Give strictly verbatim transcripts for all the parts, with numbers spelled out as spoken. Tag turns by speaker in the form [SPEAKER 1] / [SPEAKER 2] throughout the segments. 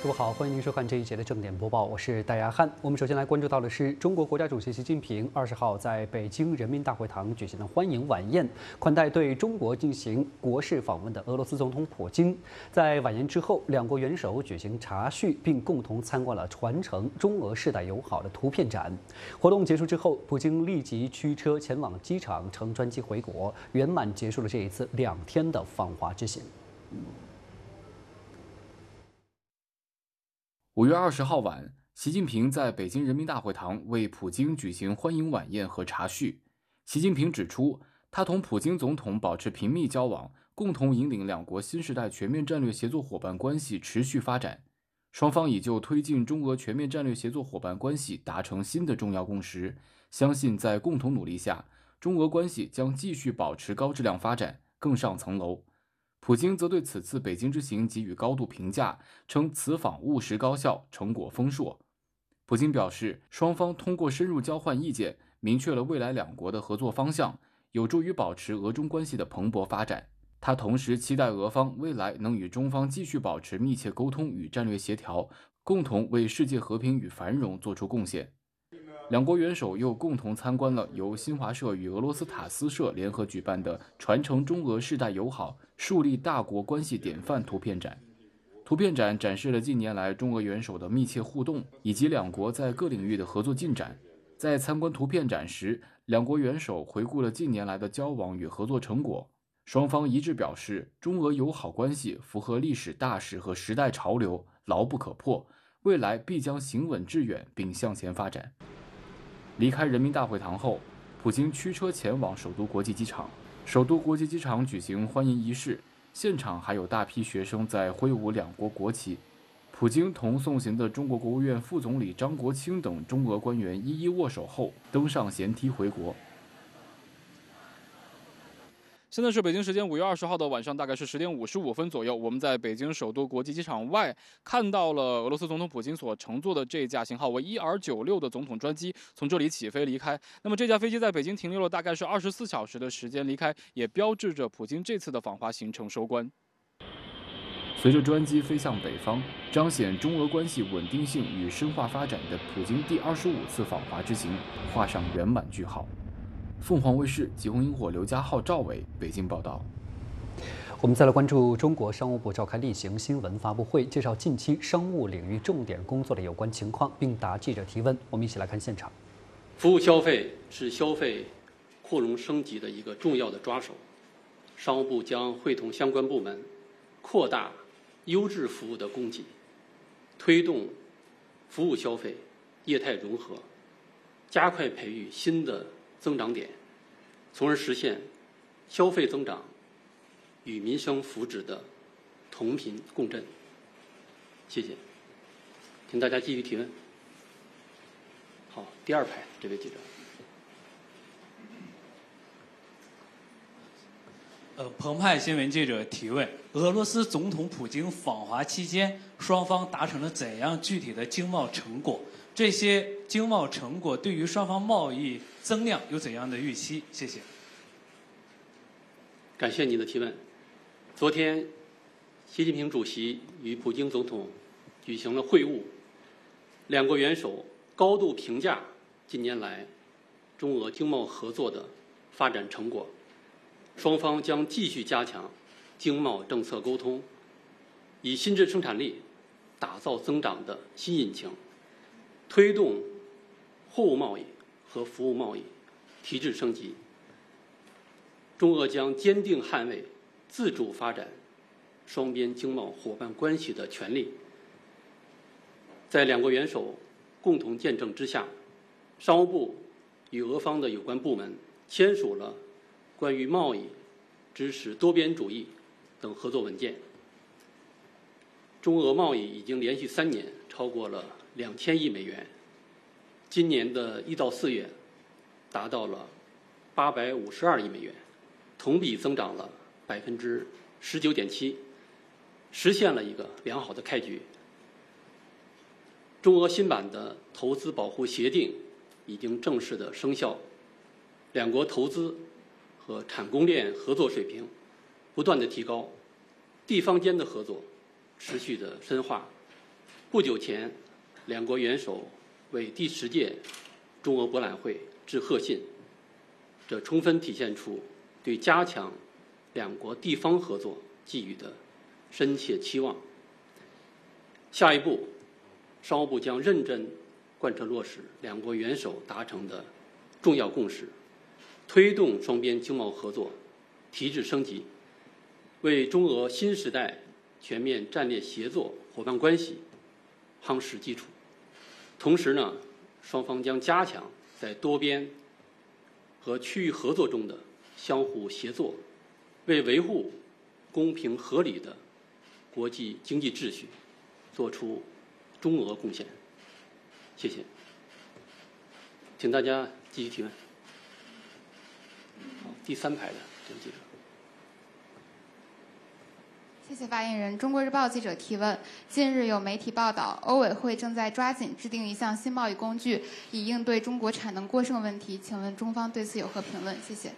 [SPEAKER 1] 各位好，欢迎您收看这一节的正点播报，我是戴亚汉。我们首先来关注到的是，中国国家主席习近平二十号在北京人民大会堂举行了欢迎晚宴，款待对中国进行国事访问的俄罗斯总统普京。在晚宴之后，两国元首举行茶叙，并共同参观了传承中俄世代友好的图片展。活动结束之后，普京立即驱车前往机场，乘专机回国，圆满结束了这一次两天的访华之行。
[SPEAKER 2] 五月二十号晚，习近平在北京人民大会堂为普京举行欢迎晚宴和茶叙。习近平指出，他同普京总统保持频密交往，共同引领两国新时代全面战略协作伙伴关系持续发展。双方已就推进中俄全面战略协作伙伴关系达成新的重要共识，相信在共同努力下，中俄关系将继续保持高质量发展，更上层楼。普京则对此次北京之行给予高度评价，称此访务实高效，成果丰硕。普京表示，双方通过深入交换意见，明确了未来两国的合作方向，有助于保持俄中关系的蓬勃发展。他同时期待俄方未来能与中方继续保持密切沟通与战略协调，共同为世界和平与繁荣做出贡献。两国元首又共同参观了由新华社与俄罗斯塔斯社联合举办的传承中俄世代友好、树立大国关系典范图片展。图片展展示了近年来中俄元首的密切互动，以及两国在各领域的合作进展。在参观图片展时，两国元首回顾了近年来的交往与合作成果，双方一致表示，中俄友好关系符合历史大势和时代潮流，牢不可破，未来必将行稳致远并向前发展。离开人民大会堂后，普京驱车前往首都国际机场。首都国际机场举行欢迎仪式，现场还有大批学生在挥舞两国国旗。普京同送行的中国国务院副总理张国清等中俄官员一一握手后，登上舷梯回国。
[SPEAKER 3] 现在是北京时间五月二十号的晚上，大概是十点五十五分左右。我们在北京首都国际机场外看到了俄罗斯总统普京所乘坐的这架型号为 E R 九六 的总统专机从这里起飞离开。那么这架飞机在北京停留了大概是二十四小时的时间离开，也标志着普京这次的访华行程收官。
[SPEAKER 2] 随着专机飞向北方，彰显中俄关系稳定性与深化发展的普京第二十五次访华之行画上圆满句号。凤凰卫视吉鸿萤火刘家浩、赵伟北京报道。
[SPEAKER 1] 我们再来关注中国商务部召开例行新闻发布会，介绍近期商务领域重点工作的有关情况，并答记者提问。我们一起来看现场。
[SPEAKER 4] 服务消费是消费扩容升级的一个重要的抓手，商务部将会同相关部门扩大优质服务的供给，推动服务消费业态融合，加快培育新的增长点，从而实现消费增长与民生福祉的同频共振。谢谢，请大家继续提问。好，第二排这位记者。
[SPEAKER 5] 呃，澎湃新闻记者提问：俄罗斯总统普京访华期间，双方达成了怎样具体的经贸成果？这些经贸成果对于双方贸易增量有怎样的预期？谢谢。
[SPEAKER 4] 感谢您的提问。昨天，习近平主席与普京总统举行了会晤，两国元首高度评价近年来中俄经贸合作的发展成果，双方将继续加强经贸政策沟通，以新质生产力打造增长的新引擎，推动货物贸易和服务贸易提质升级。中俄将坚定捍卫自主发展双边经贸伙伴关系的权利。在两国元首共同见证之下，商务部与俄方的有关部门签署了关于贸易支持多边主义等合作文件。中俄贸易已经连续三年超过了两千亿美元，今年的一到四月达到了八百五十二亿美元，同比增长了百分之十九点七，实现了一个良好的开局。中俄新版的投资保护协定已经正式的生效，两国投资和产供链合作水平不断的提高，地方间的合作持续的深化， 不久前，两国元首为第十届中俄博览会致贺信，这充分体现出对加强两国地方合作寄予的深切期望。下一步，商务部将认真贯彻落实两国元首达成的重要共识，推动双边经贸合作提质升级，为中俄新时代全面战略协作伙伴关系夯实基础。同时呢，双方将加强在多边和区域合作中的相互协作，为维护公平合理的国际经济秩序做出中俄贡献。谢谢，请大家继续提问。好，第三排的这位记者。
[SPEAKER 6] 谢谢发言人。中国日报记者提问：近日有媒体报道，欧委会正在抓紧制定一项新贸易工具，以应对中国产能过剩问题。请问中方对此有何评论？谢谢。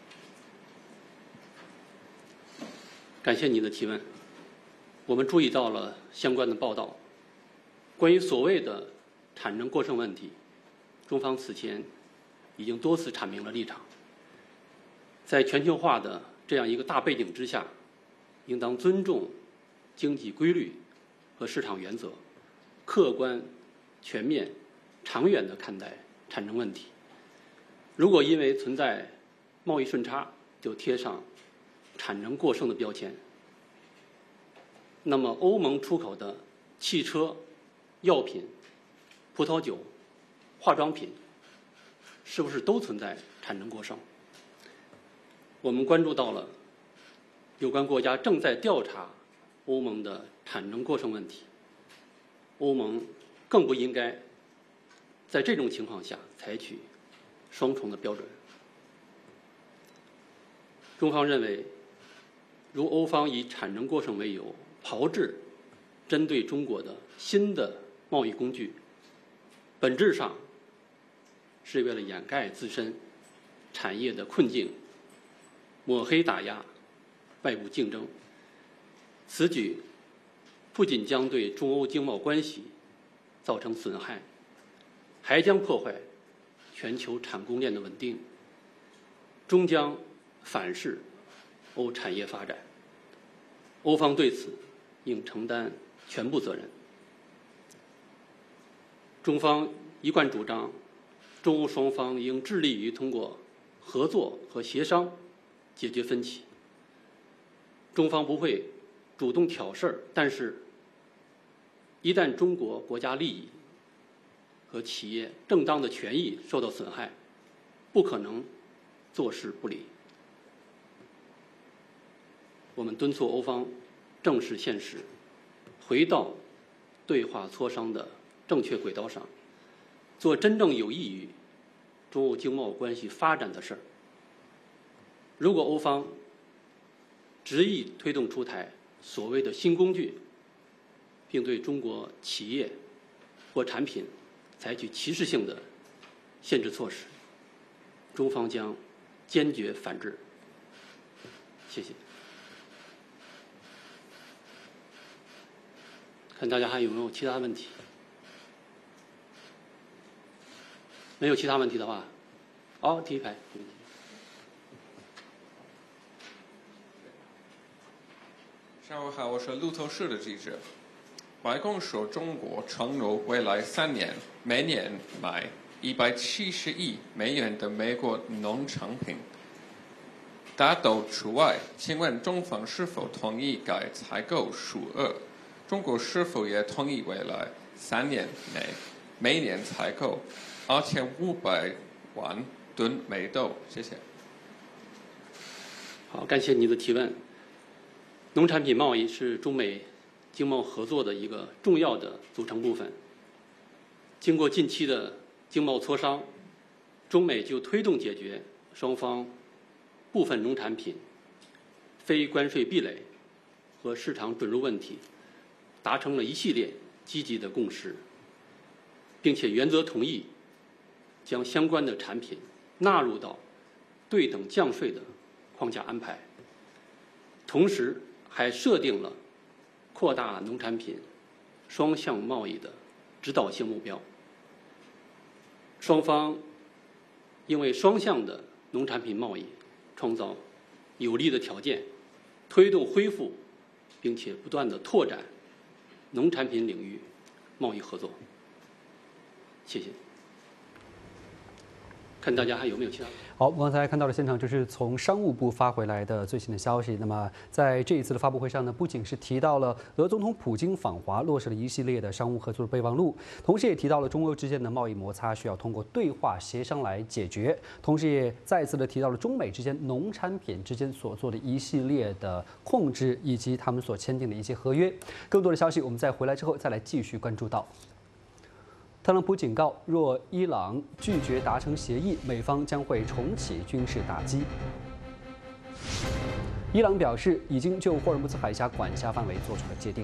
[SPEAKER 4] 感谢你的提问。我们注意到了相关的报道，关于所谓的产能过剩问题，中方此前已经多次阐明了立场。在全球化的这样一个大背景之下，应当尊重经济规律和市场原则，客观、全面、长远地看待产能问题。如果因为存在贸易顺差就贴上产能过剩的标签，那么欧盟出口的汽车、药品、葡萄酒、化妆品是不是都存在产能过剩？我们关注到了有关国家正在调查欧盟的产能过剩问题，欧盟更不应该在这种情况下采取双重的标准。中方认为，如欧方以产能过剩为由炮制针对中国的新的贸易工具，本质上是为了掩盖自身产业的困境，抹黑打压外部竞争。此举不仅将对中欧经贸关系造成损害，还将破坏全球产供链的稳定，终将反噬欧产业发展。欧方对此应承担全部责任。中方一贯主张，中欧双方应致力于通过合作和协商解决分歧。中方不会主动挑事儿，但是，一旦中国国家利益和企业正当的权益受到损害，不可能坐视不理。我们敦促欧方正视现实，回到对话磋商的正确轨道上，做真正有益于中欧经贸关系发展的事儿。如果欧方执意推动出台所谓的新工具，并对中国企业或产品采取歧视性的限制措施，中方将坚决反制。谢谢。看大家还有没有其他问题？没有其他问题的话，好，第一排。
[SPEAKER 7] 上午好，我是路透社的记者。白宫说，中国承诺未来三年每年买一百七十亿美元的美国农产品，大豆除外。请问中方是否同意该采购数额？中国是否也同意未来三年内每年采购二千五百万吨美豆？谢谢。
[SPEAKER 4] 好，感谢你的提问。农产品贸易是中美经贸合作的一个重要的组成部分。经过近期的经贸磋商，中美就推动解决双方部分农产品非关税壁垒和市场准入问题，达成了一系列积极的共识，并且原则同意将相关的产品纳入到对等降税的框架安排，同时还设定了扩大农产品双向贸易的指导性目标。双方应为双向的农产品贸易创造有利的条件，推动恢复，并且不断的拓展农产品领域贸易合作。谢谢。看大家还有没有其他？
[SPEAKER 1] 好，我们刚才看到的现场就是从商务部发回来的最新的消息。那么在这一次的发布会上呢，不仅是提到了俄总统普京访华，落实了一系列的商务合作的备忘录，同时也提到了中欧之间的贸易摩擦需要通过对话协商来解决，同时也再次的提到了中美之间农产品之间所做的一系列的控制，以及他们所签订的一些合约。更多的消息，我们在回来之后再来继续关注到。特朗普警告，若伊朗拒绝达成协议，美方将会重启军事打击。伊朗表示，已经就霍尔木兹海峡管辖范围做出了界定。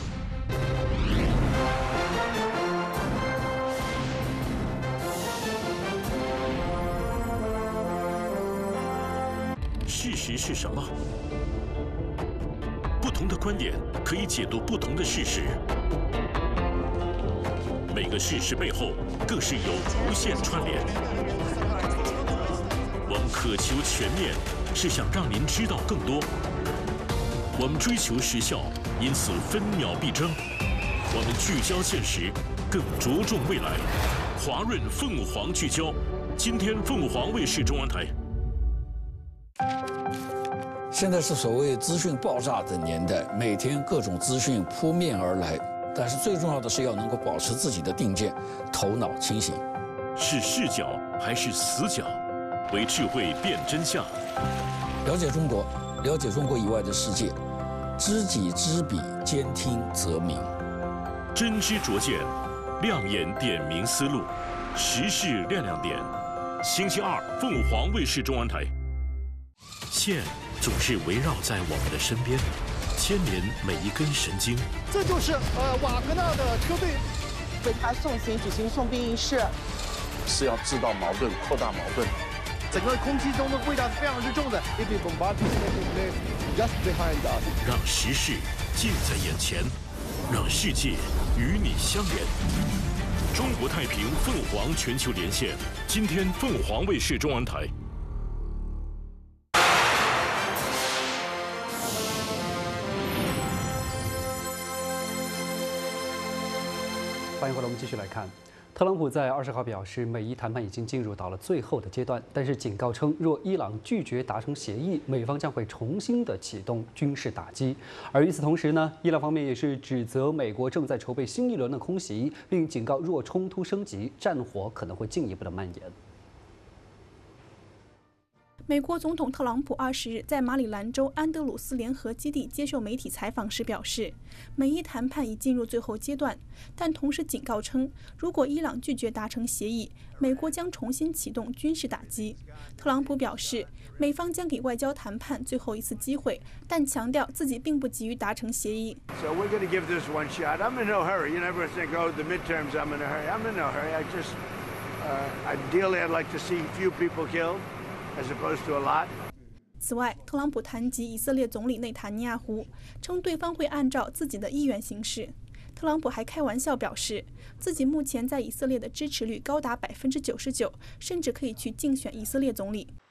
[SPEAKER 8] 事实是什么？不同的观点可以解读不同的事实。每个事实背后更是有无限串联。我们渴求全面，是想让您知道更多。我们追求时效，因此分秒必争。我们聚焦现实，更着重未来。华润凤凰聚焦，今天凤凰卫视中文台。
[SPEAKER 9] 现在是所谓资讯爆炸的年代，每天各种资讯扑面而来。但是最重要的是要能够保持自己的定见，头脑清醒。
[SPEAKER 8] 是视角还是死角？为智慧辨真相。
[SPEAKER 9] 了解中国，了解中国以外的世界，知己知彼，兼听则明。
[SPEAKER 8] 真知灼见，亮眼点明思路，时事亮亮点。星期二，凤凰卫视中文台。线总是围绕在我们的身边。牵连每一根神经，
[SPEAKER 10] 这就是呃瓦格纳的车队
[SPEAKER 11] 为他送行举行送殡仪式，
[SPEAKER 12] 是要制造矛盾、扩大矛盾。
[SPEAKER 10] 整个空气中的味道是非常之重的。
[SPEAKER 8] 让时事近在眼前，让世界与你相连。中国太平凤凰全球连线，今天凤凰卫视中文台。
[SPEAKER 1] 欢迎回来，我们继续来看。特朗普在二十号表示，美伊谈判已经进入到了最后的阶段，但是警告称，若伊朗拒绝达成协议，美方将会重新的启动军事打击。而与此同时呢，伊朗方面也是指责美国正在筹备新一轮的空袭，并警告若冲突升级，战火可能会进一步的蔓延。
[SPEAKER 13] 美国总统特朗普二十日在马里兰州安德鲁斯联合基地接受媒体采访时表示，美伊谈判已进入最后阶段，但同时警告称，如果伊朗拒绝达成协议，美国将重新启动军事打击。特朗普表示，美方将给外交谈判最后一次机会，但强调自己并不急于达成协议。
[SPEAKER 14] So we're going to give this one shot. I'm in no hurry. You never think, oh, the midterms, I'm in a hurry. I'm in no hurry. I just, uh, ideally, I'd like to see few people killed.As opposed to a lot.
[SPEAKER 13] 此外，特朗普谈及以色列总理内塔尼亚胡，称对方会按照自己的意愿行事。特朗普还开玩笑表示，自己目前在以色列的支持率高达百分之九十九，甚至可以去竞选以色列总理。